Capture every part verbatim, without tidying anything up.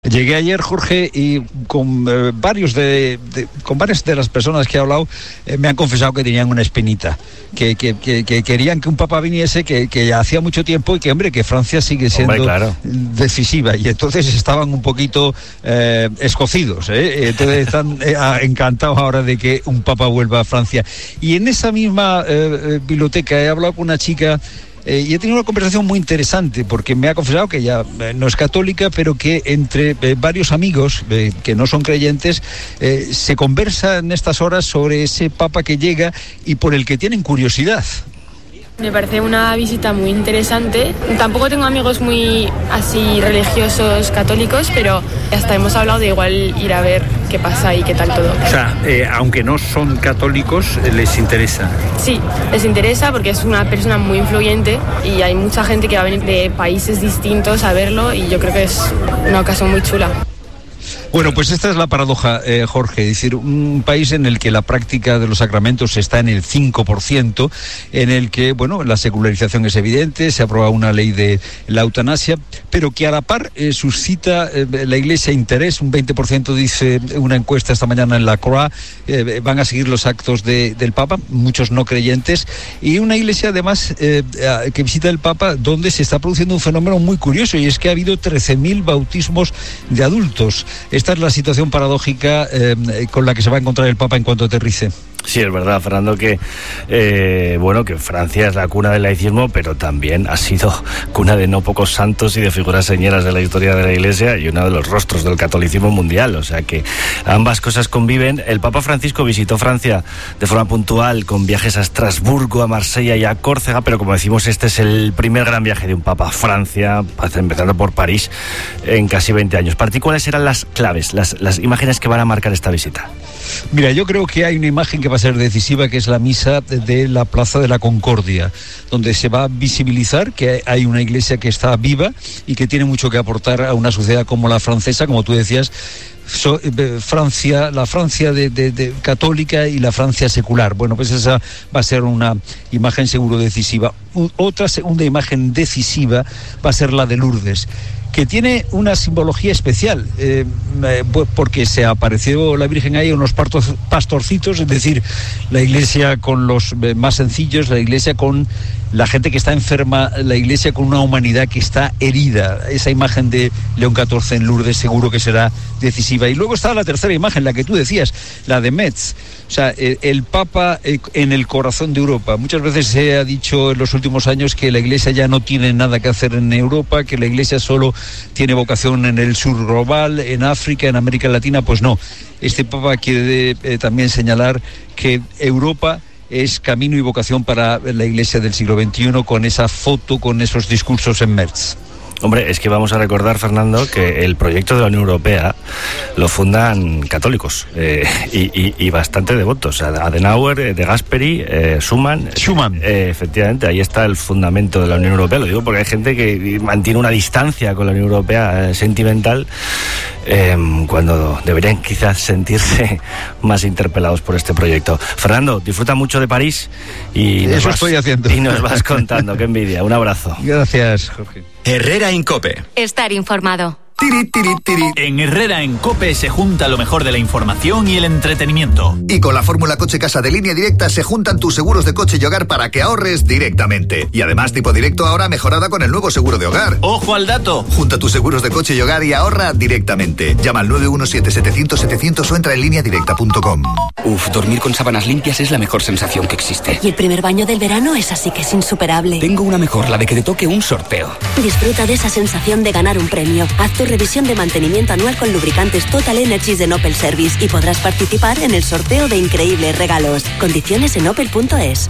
Llegué ayer, Jorge, y con eh, varios de, de con varias de las personas que he hablado eh, me han confesado que tenían una espinita, que, que, que, que querían que un papa viniese, que, que ya hacía mucho tiempo y que, hombre, que Francia sigue siendo hombre, claro. decisiva, y entonces estaban un poquito eh, escocidos, ¿eh? Entonces están eh, encantados ahora de que un papa vuelva a Francia. Y en esa misma eh, biblioteca he hablado con una chica. Eh, y he tenido una conversación muy interesante, porque me ha confesado que ella eh, no es católica, pero que entre eh, varios amigos eh, que no son creyentes eh, se conversa en estas horas sobre ese papa que llega y por el que tienen curiosidad. Me parece una visita muy interesante. Tampoco tengo amigos muy así religiosos católicos, pero hasta hemos hablado de igual ir a ver qué pasa y qué tal todo. O sea, eh, aunque no son católicos, eh, les interesa. Sí, les interesa porque es una persona muy influyente y hay mucha gente que va a venir de países distintos a verlo, y yo creo que es una ocasión muy chula. Bueno, pues esta es la paradoja, eh, Jorge, es decir, un país en el que la práctica de los sacramentos está en el cinco por ciento, en el que, bueno, la secularización es evidente, se aprueba una ley de la eutanasia, pero que a la par eh, suscita eh, la Iglesia interés. Un veinte por ciento dice una encuesta esta mañana en la Croix, eh, van a seguir los actos de, del Papa, muchos no creyentes, y una Iglesia además eh, que visita el Papa donde se está produciendo un fenómeno muy curioso, y es que ha habido trece mil bautismos de adultos. Esta es la situación paradójica eh, con la que se va a encontrar el Papa en cuanto aterrice. Sí, es verdad, Fernando, que eh, bueno, que Francia es la cuna del laicismo, pero también ha sido cuna de no pocos santos y de figuras señeras de la historia de la Iglesia, y uno de los rostros del catolicismo mundial. O sea que ambas cosas conviven. El Papa Francisco visitó Francia de forma puntual, con viajes a Estrasburgo, a Marsella y a Córcega, pero como decimos, este es el primer gran viaje de un Papa a Francia, empezando por París, en casi veinte años. ¿Para ti cuáles serán las claves, las, las imágenes que van a marcar esta visita? Mira, yo creo que hay una imagen que va a ser decisiva, que es la misa de la Plaza de la Concordia, donde se va a visibilizar que hay una iglesia que está viva y que tiene mucho que aportar a una sociedad como la francesa, como tú decías, so, eh, Francia, la Francia de, de, de católica y la Francia secular. Bueno, pues esa va a ser una imagen seguro decisiva. U- otra segunda imagen decisiva va a ser la de Lourdes, que tiene una simbología especial, eh, eh, porque se apareció la Virgen ahí, unos partos, pastorcitos, es decir, la iglesia con los eh, más sencillos, la iglesia con la gente que está enferma, la iglesia con una humanidad que está herida. Esa imagen de León catorce en Lourdes seguro que será decisiva. Y luego está la tercera imagen, la que tú decías, la de Metz. O sea, el, el Papa eh, en el corazón de Europa. Muchas veces se ha dicho en los últimos años que la Iglesia ya no tiene nada que hacer en Europa, que la Iglesia solo tiene vocación en el sur global, en África, en América Latina. Pues no, este Papa quiere eh, también señalar que Europa es camino y vocación para la Iglesia del siglo veintiuno, con esa foto, con esos discursos en Metz. Hombre, es que vamos a recordar, Fernando, que el proyecto de la Unión Europea lo fundan católicos eh, y, y, y bastante devotos. Adenauer, De Gasperi, eh, Schuman. Schuman. Eh, efectivamente, ahí está el fundamento de la Unión Europea. Lo digo porque hay gente que mantiene una distancia con la Unión Europea eh, sentimental, eh, cuando deberían quizás sentirse más interpelados por este proyecto. Fernando, disfruta mucho de París y nos Eso vas, estoy haciendo. y nos vas contando. Qué envidia. Un abrazo. Gracias, Jorge. Herrera en COPE. Estar informado. Tiri, tiri, tiri. En Herrera en COPE se junta lo mejor de la información y el entretenimiento. Y con la fórmula Coche Casa de Línea Directa se juntan tus seguros de coche y hogar para que ahorres directamente. Y además tipo directo ahora mejorada con el nuevo seguro de hogar. ¡Ojo al dato! Junta tus seguros de coche y hogar y ahorra directamente. Llama al nueve uno siete, setecientos, setecientos o entra en línea directa punto com. Uf, dormir con sábanas limpias es la mejor sensación que existe. Y el primer baño del verano es así que es insuperable. Tengo una mejor, la de que te toque un sorteo. Disfruta de esa sensación de ganar un premio. Haz tu revisión de mantenimiento anual con lubricantes Total Energies de Opel Service y podrás participar en el sorteo de increíbles regalos. Condiciones en opel punto es.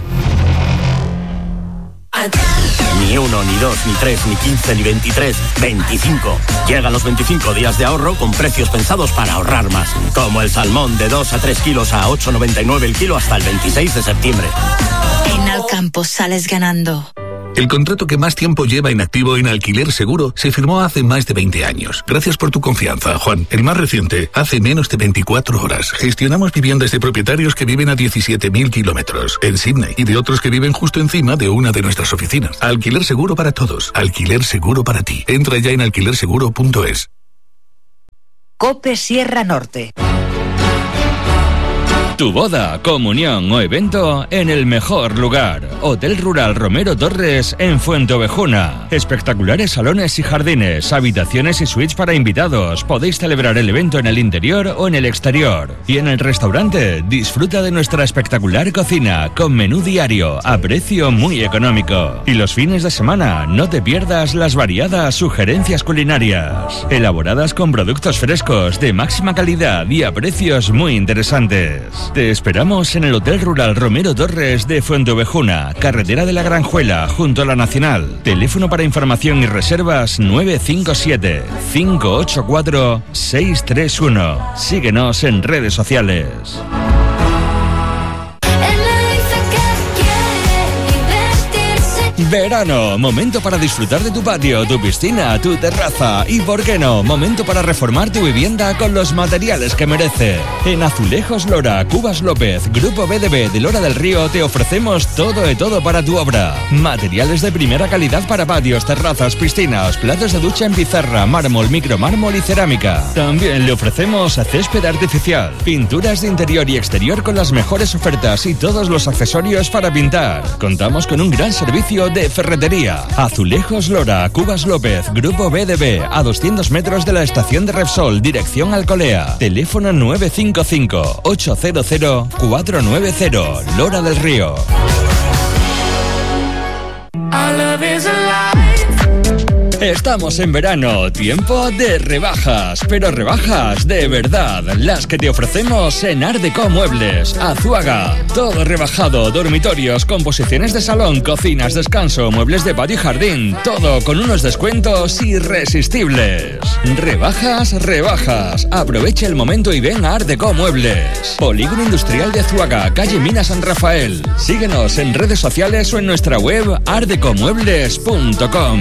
Ni uno, ni dos, ni tres, ni quince, ni veintitrés, veinticinco. Llegan los veinticinco días de ahorro con precios pensados para ahorrar más. Como el salmón de dos a tres kilos a ocho noventa y nueve el kilo hasta el veintiséis de septiembre. En Alcampo sales ganando. El contrato que más tiempo lleva inactivo en Alquiler Seguro se firmó hace más de veinte años. Gracias por tu confianza, Juan. El más reciente, hace menos de veinticuatro horas. Gestionamos viviendas de propietarios que viven a diecisiete mil kilómetros en Sydney y de otros que viven justo encima de una de nuestras oficinas. Alquiler Seguro para todos. Alquiler Seguro para ti. Entra ya en alquiler seguro punto es. COPE Sierra Norte. Tu boda, comunión o evento en el mejor lugar. Hotel Rural Romero Torres en Fuenteovejuna. Espectaculares salones y jardines, habitaciones y suites para invitados. Podéis celebrar el evento en el interior o en el exterior. Y en el restaurante, disfruta de nuestra espectacular cocina con menú diario a precio muy económico. Y los fines de semana, no te pierdas las variadas sugerencias culinarias, elaboradas con productos frescos de máxima calidad y a precios muy interesantes. Te esperamos en el Hotel Rural Romero Torres de Fuenteovejuna, carretera de la Granjuela, junto a la Nacional. Teléfono para información y reservas nueve cinco siete, cinco ocho cuatro, seis tres uno. Síguenos en redes sociales. Verano, momento para disfrutar de tu patio, tu piscina, tu terraza y, ¿por qué no?, momento para reformar tu vivienda con los materiales que merece. En Azulejos Lora, Cubas López, Grupo B D B de Lora del Río te ofrecemos todo de todo para tu obra. Materiales de primera calidad para patios, terrazas, piscinas, platos de ducha en pizarra, mármol, micromármol y cerámica. También le ofrecemos césped artificial, pinturas de interior y exterior con las mejores ofertas y todos los accesorios para pintar. Contamos con un gran servicio de ferretería. Azulejos Lora, Cubas López, Grupo B D B, a doscientos metros de la estación de Repsol, dirección Alcolea. Teléfono nueve cinco cinco, ocho cero cero, cuatro nueve cero, Lora del Río. Estamos en verano, tiempo de rebajas, pero rebajas de verdad, las que te ofrecemos en Art Deco Muebles, Azuaga. Todo rebajado, dormitorios, composiciones de salón, cocinas, descanso, muebles de patio y jardín, todo con unos descuentos irresistibles. Rebajas, rebajas. Aprovecha el momento y ven a Art Deco Muebles. Polígono Industrial de Azuaga, calle Mina San Rafael. Síguenos en redes sociales o en nuestra web art deco muebles punto com.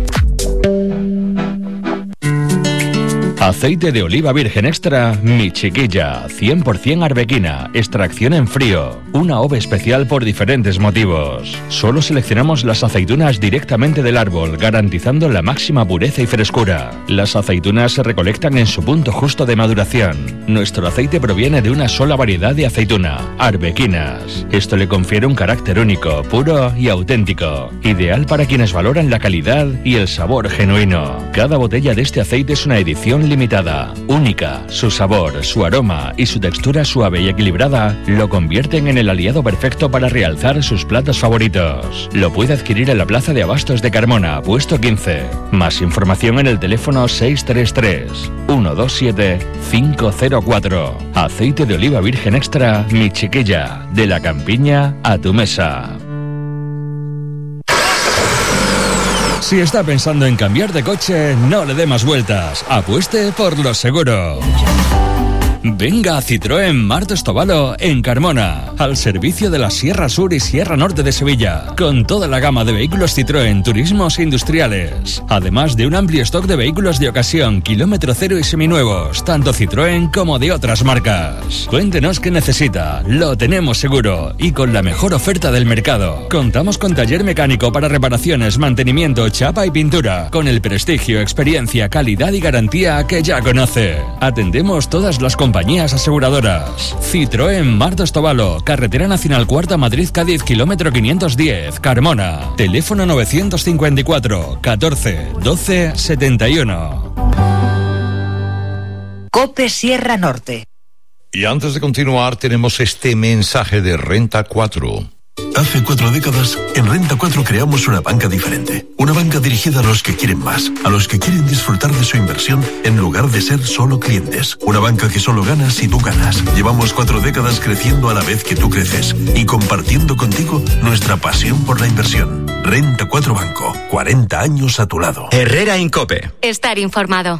Aceite de oliva virgen extra, mi chiquilla, cien por ciento arbequina, extracción en frío, una ove especial por diferentes motivos. Solo seleccionamos las aceitunas directamente del árbol, garantizando la máxima pureza y frescura. Las aceitunas se recolectan en su punto justo de maduración. Nuestro aceite proviene de una sola variedad de aceituna, arbequinas. Esto le confiere un carácter único, puro y auténtico, ideal para quienes valoran la calidad y el sabor genuino. Cada botella de este aceite es una edición limitada, única. Su sabor, su aroma y su textura suave y equilibrada lo convierten en el aliado perfecto para realzar sus platos favoritos. Lo puede adquirir en la Plaza de Abastos de Carmona, puesto quince. Más información en el teléfono seis tres tres, uno dos siete, cinco cero cuatro. Aceite de oliva virgen extra, mi chiquilla, de la campiña a tu mesa. Si está pensando en cambiar de coche, no le dé más vueltas. Apueste por lo seguro. Venga a Citroën Martos Tobalo en Carmona, al servicio de la Sierra Sur y Sierra Norte de Sevilla, con toda la gama de vehículos Citroën turismos e industriales, además de un amplio stock de vehículos de ocasión, kilómetro cero y seminuevos, tanto Citroën como de otras marcas. Cuéntenos qué necesita, lo tenemos seguro y con la mejor oferta del mercado. Contamos con taller mecánico para reparaciones, mantenimiento, chapa y pintura, con el prestigio, experiencia, calidad y garantía que ya conoce. Atendemos todas las compañías Compañías aseguradoras. Citroën Martos Tobalo, Carretera Nacional Cuarta Madrid-Cádiz, kilómetro quinientos diez, Carmona. Teléfono novecientos cincuenta y cuatro, catorce, doce, setenta y uno. COPE Sierra Norte. Y antes de continuar, tenemos este mensaje de Renta cuatro. Hace cuatro décadas, en Renta cuatro creamos una banca diferente. Una banca dirigida a los que quieren más, a los que quieren disfrutar de su inversión en lugar de ser solo clientes. Una banca que solo gana si tú ganas. Llevamos cuatro décadas creciendo a la vez que tú creces y compartiendo contigo nuestra pasión por la inversión. Renta cuatro Banco, cuarenta años a tu lado. Herrera Incope. Estar informado.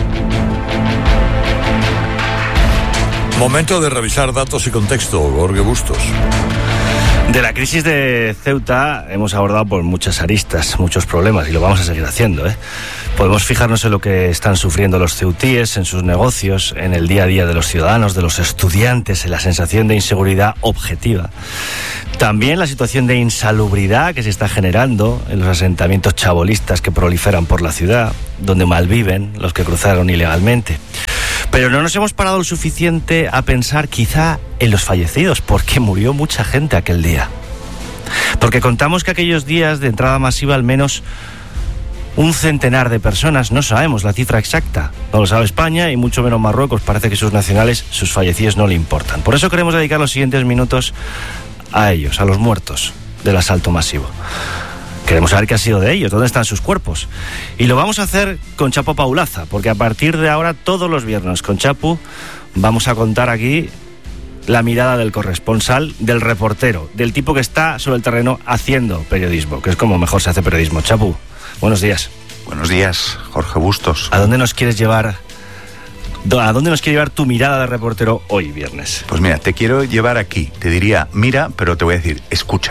Momento de revisar datos y contexto, Jorge Bustos. De la crisis de Ceuta hemos abordado por muchas aristas, muchos problemas, y lo vamos a seguir haciendo, ¿eh? Podemos fijarnos en lo que están sufriendo los ceutíes, en sus negocios, en el día a día de los ciudadanos, de los estudiantes, en la sensación de inseguridad objetiva. También la situación de insalubridad que se está generando en los asentamientos chabolistas que proliferan por la ciudad, donde malviven los que cruzaron ilegalmente. Pero no nos hemos parado lo suficiente a pensar quizá en los fallecidos, porque murió mucha gente aquel día. Porque contamos que aquellos días de entrada masiva al menos un centenar de personas, no sabemos la cifra exacta, no lo sabe España y mucho menos Marruecos, parece que sus nacionales, sus fallecidos no le importan. Por eso queremos dedicar los siguientes minutos a ellos, a los muertos del asalto masivo. Queremos saber qué ha sido de ellos, dónde están sus cuerpos. Y lo vamos a hacer con Chapu Paulaza, porque a partir de ahora, todos los viernes con Chapu, vamos a contar aquí la mirada del corresponsal, del reportero, del tipo que está sobre el terreno haciendo periodismo, que es como mejor se hace periodismo. Chapu, buenos días. Buenos días, Jorge Bustos. ¿A dónde nos quieres llevar? ¿A dónde nos quiere llevar tu mirada de reportero hoy viernes? Pues mira, te quiero llevar aquí. Te diría, mira, pero te voy a decir, escucha.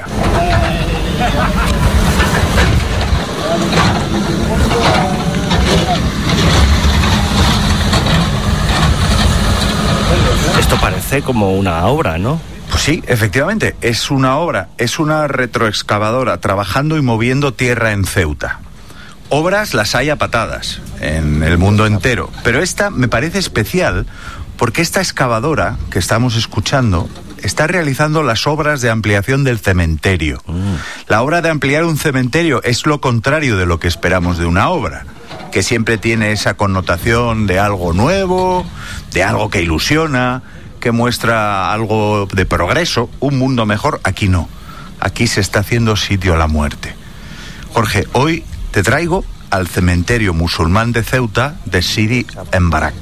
Esto parece como una obra, ¿no? Pues sí, efectivamente, es una obra, es una retroexcavadora trabajando y moviendo tierra en Ceuta. Obras las hay a patadas en el mundo entero, pero esta me parece especial porque esta excavadora que estamos escuchando está realizando las obras de ampliación del cementerio. Mm. La obra de ampliar un cementerio es lo contrario de lo que esperamos de una obra, que siempre tiene esa connotación de algo nuevo, de algo que ilusiona, que muestra algo de progreso, un mundo mejor. Aquí no, aquí se está haciendo sitio a la muerte. Jorge, hoy te traigo al cementerio musulmán de Ceuta de Sidi Mbarak.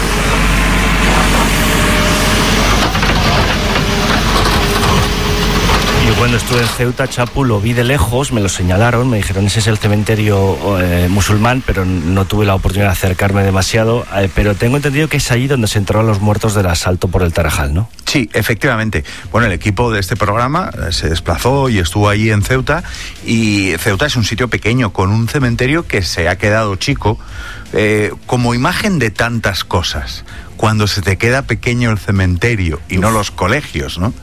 Yo cuando estuve en Ceuta, Chapu, lo vi de lejos, me lo señalaron, me dijeron ese es el cementerio eh, musulmán, pero no tuve la oportunidad de acercarme demasiado, eh, pero tengo entendido que es allí donde se enterraron los muertos del asalto por el Tarajal, ¿no? Sí, efectivamente. Bueno, el equipo de este programa se desplazó y estuvo allí en Ceuta, y Ceuta es un sitio pequeño con un cementerio que se ha quedado chico, eh, como imagen de tantas cosas. Cuando se te queda pequeño el cementerio y no los colegios, ¿no?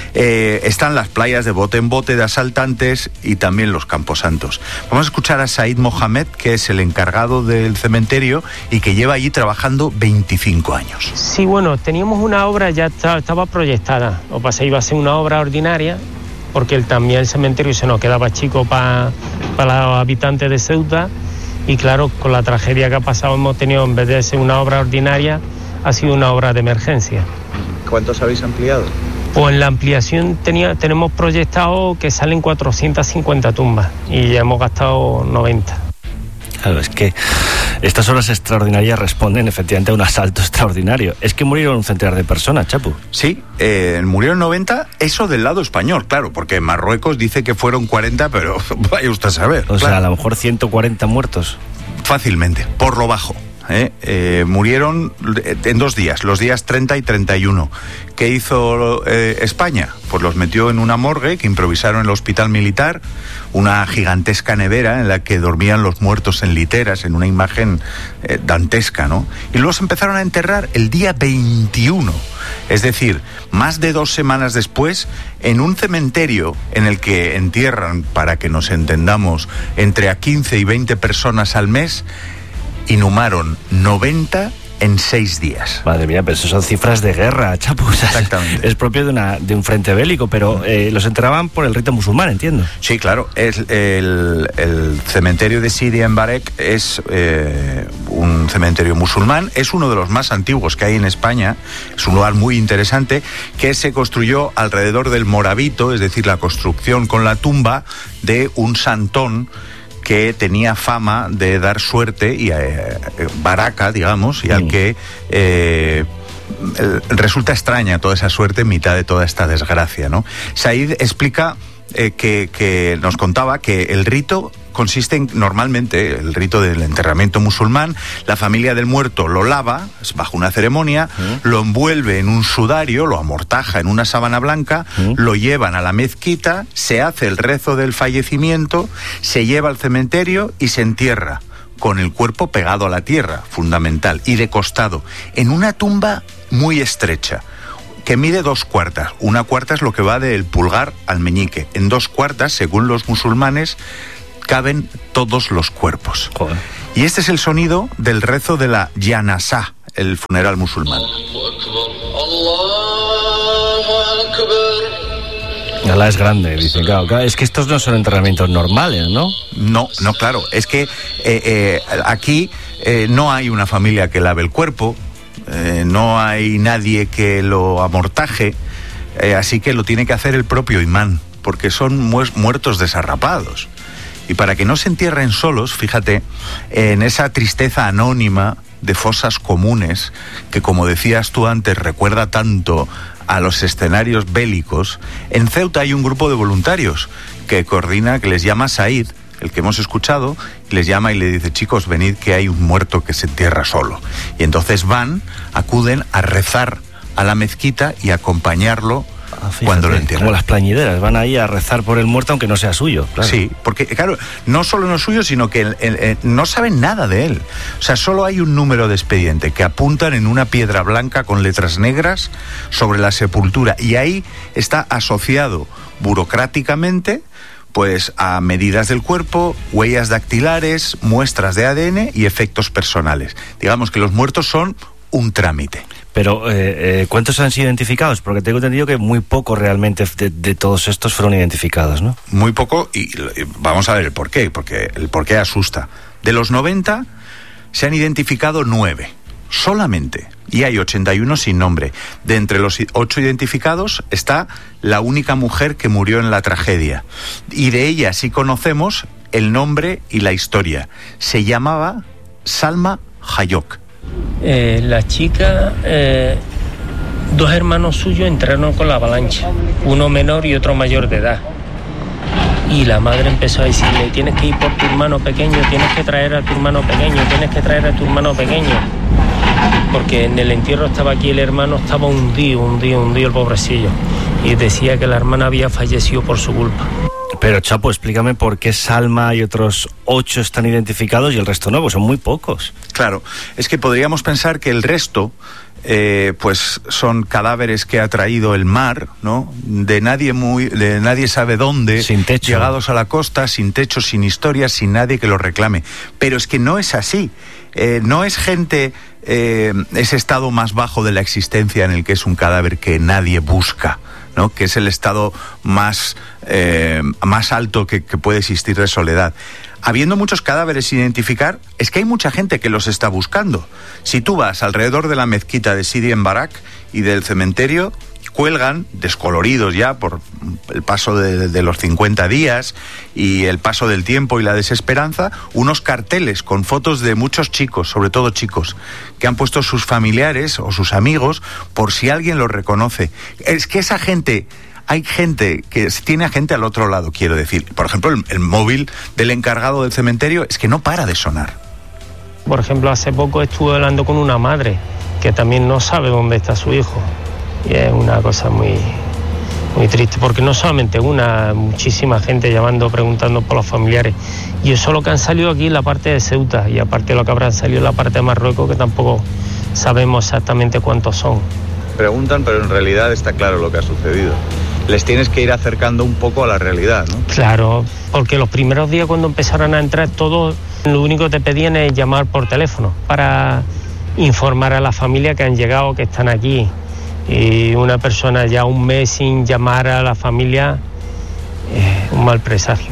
Eh, están las playas de bote en bote de asaltantes y también los camposantos. Vamos a escuchar a Said Mohamed, que es el encargado del cementerio y que lleva allí trabajando veinticinco años. Sí, bueno, teníamos una obra, ya estaba proyectada. Lo que pasa, iba a ser una obra ordinaria, porque el, también el cementerio se nos quedaba chico para pa los habitantes de Ceuta. Y claro, con la tragedia que ha pasado hemos tenido, en vez de ser una obra ordinaria, ha sido una obra de emergencia. ¿Cuántos habéis ampliado? Pues en la ampliación tenía, tenemos proyectado que salen cuatrocientas cincuenta tumbas y ya hemos gastado noventa. Claro, es que estas obras extraordinarias responden efectivamente a un asalto extraordinario. Es que murieron un centenar de personas, Chapu. Sí, eh, murieron noventa, eso del lado español, claro, porque Marruecos dice que fueron cuarenta, pero vaya usted a saber. O claro. sea, a lo mejor ciento cuarenta muertos. Fácilmente, por lo bajo. ¿Eh? Eh, murieron en dos días, los días treinta y treinta y uno. ¿Qué hizo eh, España? Pues los metió en una morgue que improvisaron en el hospital militar, una gigantesca nevera en la que dormían los muertos en literas, en una imagen eh, dantesca, ¿no? Y luego se empezaron a enterrar el día veintiuno, es decir, más de dos semanas después, en un cementerio en el que entierran, para que nos entendamos, entre a quince y veinte personas al mes. Inhumaron noventa en seis días. Madre mía, pero eso son cifras de guerra, Chapu. O sea, exactamente. Es propio de, una, de un frente bélico, pero eh, los enterraban por el rito musulmán, entiendo. Sí, claro. Es el, el cementerio de Sidi Mbarak es eh, un cementerio musulmán, es uno de los más antiguos que hay en España, es un lugar muy interesante, que se construyó alrededor del Morabito, es decir, la construcción con la tumba de un santón que tenía fama de dar suerte y eh, baraka, digamos, y mm. al que eh, resulta extraña toda esa suerte en mitad de toda esta desgracia, ¿no? Said explica eh, que, que nos contaba que el rito consiste en, normalmente, el rito del enterramiento musulmán, la familia del muerto lo lava, bajo una ceremonia, ¿Mm? lo envuelve en un sudario, lo amortaja en una sábana blanca, ¿Mm? lo llevan a la mezquita, se hace el rezo del fallecimiento, se lleva al cementerio y se entierra, con el cuerpo pegado a la tierra, fundamental, y de costado, en una tumba muy estrecha, que mide dos cuartas. Una cuarta es lo que va del pulgar al meñique. En dos cuartas, según los musulmanes, caben todos los cuerpos. Joder. Y este es el sonido del rezo de la Yanasá, el funeral musulmán. Alá es grande, dice, claro, claro, es que estos no son entrenamientos normales, ¿no? No, no, claro, es que eh, eh, aquí eh, no hay una familia que lave el cuerpo, eh, no hay nadie que lo amortaje, eh, así que lo tiene que hacer el propio imán, porque son mu- muertos desarrapados. Y para que no se entierren solos, fíjate, en esa tristeza anónima de fosas comunes, que como decías tú antes, recuerda tanto a los escenarios bélicos, en Ceuta hay un grupo de voluntarios que coordina, que les llama Said, el que hemos escuchado, les llama y le dice, chicos, venid que hay un muerto que se entierra solo. Y entonces van, acuden a rezar a la mezquita y acompañarlo Ah, fíjate, cuando lo entierran. como las plañideras, van ahí a rezar por el muerto aunque no sea suyo. Claro. Sí, porque claro, no solo no es suyo, sino que el, el, el, no saben nada de él. O sea, solo hay un número de expediente que apuntan en una piedra blanca con letras negras sobre la sepultura, y ahí está asociado burocráticamente pues a medidas del cuerpo, huellas dactilares, muestras de A D N y efectos personales. Digamos que los muertos son un trámite. Pero, eh, eh, ¿cuántos han sido identificados? Porque tengo entendido que muy pocos realmente de, de todos estos fueron identificados, ¿no? Muy poco, y, y vamos a ver el porqué, porque el porqué asusta. De los noventa se han identificado nueve, solamente, y hay ochenta y uno sin nombre. De entre los ocho identificados está la única mujer que murió en la tragedia, y de ella sí conocemos el nombre y la historia. Se llamaba Salma Hayok. Eh, la chica, eh, dos hermanos suyos entraron con la avalancha, uno menor y otro mayor de edad. Y la madre empezó a decirle, tienes que ir por tu hermano pequeño, tienes que traer a tu hermano pequeño, tienes que traer a tu hermano pequeño. Porque en el entierro estaba aquí el hermano, estaba hundido, hundido, hundido el pobrecillo. Y decía que la hermana había fallecido por su culpa. Pero, Chapo, explícame por qué Salma y otros ocho están identificados y el resto no, pues son muy pocos. Claro, es que podríamos pensar que el resto, eh, pues son cadáveres que ha traído el mar, ¿no? De nadie muy, de nadie sabe dónde, sin techo, llegados a la costa, sin techo, sin historia, sin nadie que los reclame. Pero es que no es así. Eh, no es gente, eh, ese estado más bajo de la existencia en el que es un cadáver que nadie busca, ¿no? Que es el estado más, eh, más alto que, que puede existir de soledad. Habiendo muchos cadáveres sin identificar, es que hay mucha gente que los está buscando. Si tú vas alrededor de la mezquita de Sidi en Barak y del cementerio, cuelgan, descoloridos ya por el paso de, de los cincuenta días y el paso del tiempo y la desesperanza, unos carteles con fotos de muchos chicos, sobre todo chicos, que han puesto sus familiares o sus amigos por si alguien los reconoce. Es que esa gente... Hay gente que tiene a gente al otro lado, quiero decir. Por ejemplo, el, el móvil del encargado del cementerio es que no para de sonar. Por ejemplo, hace poco estuve hablando con una madre que también no sabe dónde está su hijo. Y es una cosa muy, muy triste, porque no solamente una, muchísima gente llamando, preguntando por los familiares. Y eso es lo que han salido aquí en la parte de Ceuta, y aparte lo que habrán salido en la parte de Marruecos, que tampoco sabemos exactamente cuántos son. Preguntan, pero en realidad está claro lo que ha sucedido. Les tienes que ir acercando un poco a la realidad, ¿no? Claro, porque los primeros días cuando empezaron a entrar todos, lo único que te pedían es llamar por teléfono para informar a la familia que han llegado, que están aquí. Y una persona ya un mes sin llamar a la familia, eh, un mal presagio.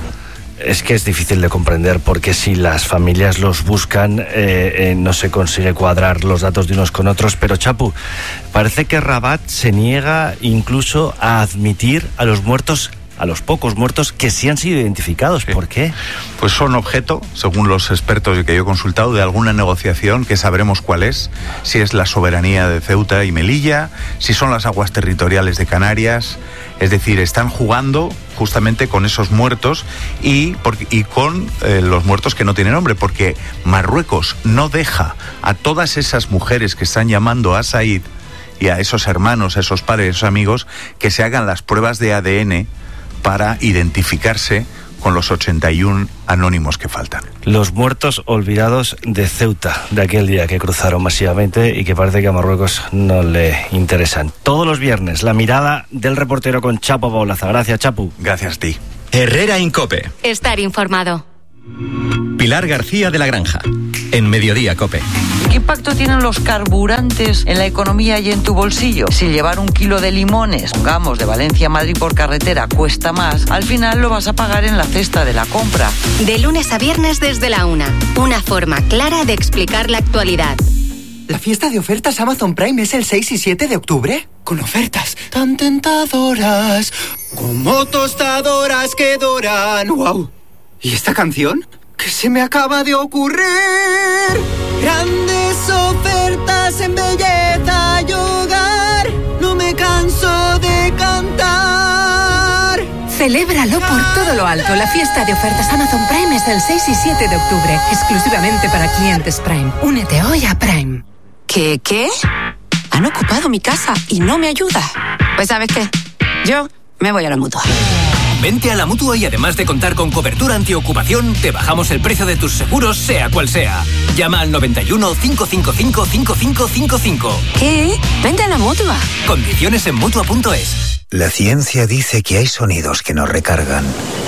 Es que es difícil de comprender, porque si las familias los buscan, eh, eh, no se consigue cuadrar los datos de unos con otros. Pero, Chapu, parece que Rabat se niega incluso a admitir a los muertos, a los pocos muertos que sí han sido identificados. ¿Por qué? Pues son objeto, según los expertos que yo he consultado, de alguna negociación que sabremos cuál es, si es la soberanía de Ceuta y Melilla, si son las aguas territoriales de Canarias. Es decir, están jugando justamente con esos muertos y, porque, y con eh, los muertos que no tienen nombre, porque Marruecos no deja a todas esas mujeres que están llamando a Said y a esos hermanos, a esos padres, a esos amigos, que se hagan las pruebas de A D N para identificarse con los ochenta y uno anónimos que faltan. Los muertos olvidados de Ceuta, de aquel día que cruzaron masivamente y que parece que a Marruecos no le interesan. Todos los viernes, la mirada del reportero con Chapo Paulaza. Gracias, Chapu. Gracias a ti. Herrera Incope. Estar informado. Pilar García de la Granja. En Mediodía Cope. ¿Qué impacto tienen los carburantes en la economía y en tu bolsillo? Si llevar un kilo de limones, pongamos, de Valencia a Madrid por carretera cuesta más, al final lo vas a pagar en la cesta de la compra. De lunes a viernes desde la una. Una forma clara de explicar la actualidad. ¿La fiesta de ofertas Amazon Prime es el seis y siete de octubre? Con ofertas tan tentadoras, como tostadoras que doran. ¡Wow! ¿Y esta canción? ¿Qué se me acaba de ocurrir? Grandes ofertas en belleza y hogar, no me canso de cantar. Celébralo por todo lo alto. La fiesta de ofertas Amazon Prime es el seis y siete de octubre, exclusivamente para clientes Prime. Únete hoy a Prime. ¿Qué, qué? Han ocupado mi casa y no me ayuda. Pues ¿sabes qué? Yo me voy a la Mutua. Vente a la Mutua y además de contar con cobertura antiocupación, te bajamos el precio de tus seguros, sea cual sea. Llama al noventa y uno, cinco cinco cinco, cinco cinco cinco cinco. ¿Qué? Vente a la Mutua. Condiciones en Mutua punto es. La ciencia dice que hay sonidos que nos recargan.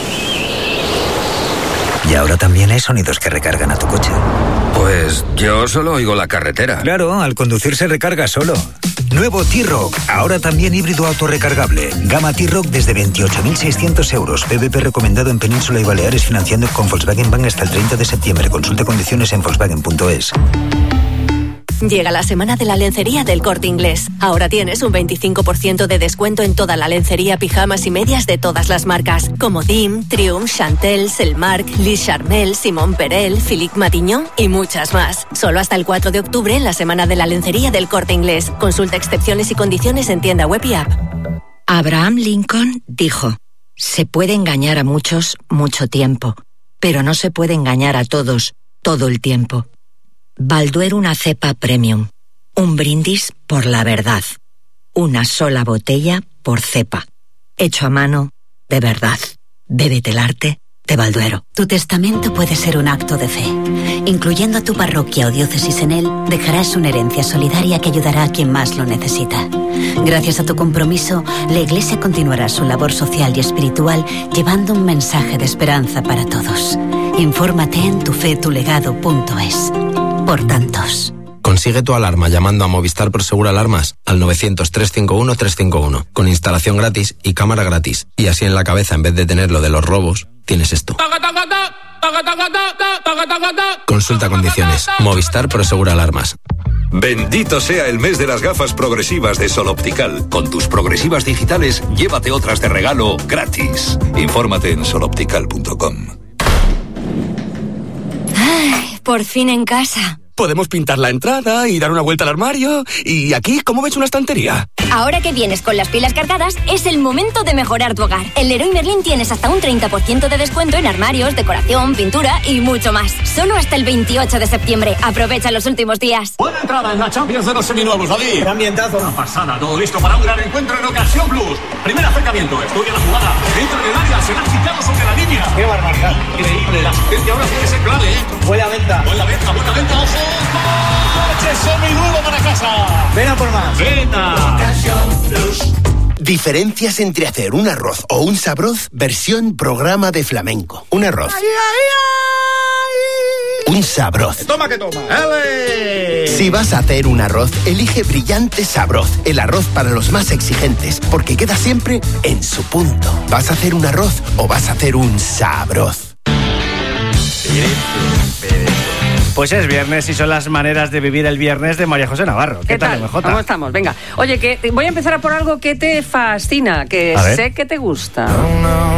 Y ahora también hay sonidos que recargan a tu coche. Pues yo solo oigo la carretera. Claro, al conducir se recarga solo. Nuevo T-Rock, ahora también híbrido autorrecargable. Gama T-Rock desde veintiocho mil seiscientos euros. P V P recomendado en Península y Baleares, financiando con Volkswagen Bank hasta el treinta de septiembre. Consulte condiciones en Volkswagen punto es. Llega la semana de la lencería del Corte Inglés. Ahora tienes un veinticinco por ciento de descuento en toda la lencería, pijamas y medias de todas las marcas, como Dim, Triumph, Chantel, Selmark, Lis Charmel, Simón Perel, Philippe Matignon y muchas más. Solo hasta el cuatro de octubre en la semana de la lencería del Corte Inglés. Consulta excepciones y condiciones en tienda web y app. Abraham Lincoln dijo: se puede engañar a muchos mucho tiempo, pero no se puede engañar a todos todo el tiempo. Balduero, una cepa premium. Un brindis por la verdad. Una sola botella por cepa. Hecho a mano, de verdad. Bébete el arte de Balduero. Tu testamento puede ser un acto de fe. Incluyendo a tu parroquia o diócesis en él, dejarás una herencia solidaria que ayudará a quien más lo necesita. Gracias a tu compromiso, la Iglesia continuará su labor social y espiritual, llevando un mensaje de esperanza para todos. Infórmate en tufetulegado punto es. Por tantos. Consigue tu alarma llamando a Movistar Prosegur Alarmas al novecientos, trescientos cincuenta y uno, trescientos cincuenta y uno, con instalación gratis y cámara gratis. Y así en la cabeza, en vez de tener lo de los robos, tienes esto. Consulta condiciones. Movistar Prosegur Alarmas. Bendito sea el mes de las gafas progresivas de Sol Optical. Con tus progresivas digitales, llévate otras de regalo gratis. Infórmate en sol optical punto com. Ay, por fin en casa. Podemos pintar la entrada y dar una vuelta al armario. Y aquí, ¿cómo ves una estantería? Ahora que vienes con las pilas cargadas, es el momento de mejorar tu hogar. En Leroy Merlin tienes hasta un treinta por ciento de descuento en armarios, decoración, pintura y mucho más. Solo hasta el veintiocho de septiembre. Aprovecha los últimos días. Buena entrada en la Champions de los seminuevos, David. Qué ambientazo. Una pasada, todo listo para un gran encuentro en Ocasión Plus. Primer acercamiento, estudia la jugada. Entra en el área, será chicado sobre la línea. Qué barbaridad. Increíble, la asistencia ahora tiene que ser clave, ¿eh? Buena venta. Buena venta, buena venta, ojo. ¡Coche seminuevo para casa! Ven a por más. ¡Venta! Diferencias entre hacer un arroz o un sabroz versión programa de flamenco. Un arroz. Ay, ay, ay. Un sabroz. Toma que toma. ¡Ele! Si vas a hacer un arroz, elige Brillante Sabroz. El arroz para los más exigentes, porque queda siempre en su punto. ¿Vas a hacer un arroz o vas a hacer un sabroz? Pues es viernes y son las maneras de vivir el viernes de María José Navarro. ¿Qué, ¿Qué tal, M J? ¿Cómo estamos? Venga. Oye, que voy a empezar a por algo que te fascina, que sé que te gusta.